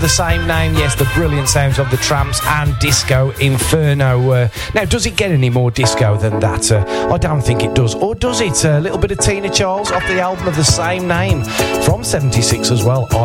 The same name, yes, the brilliant sounds of the Tramps and Disco Inferno. Now, does it get any more disco than that? I don't think it does. Or does it? A little bit of Tina Charles off the album of the same name from 76 as well.